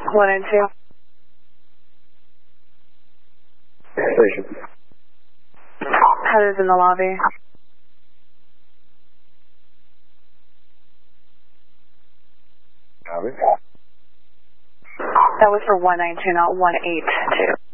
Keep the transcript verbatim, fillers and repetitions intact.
one nine two. Station. Heather's in the lobby. Copy. That was for one nine two, not one eight two.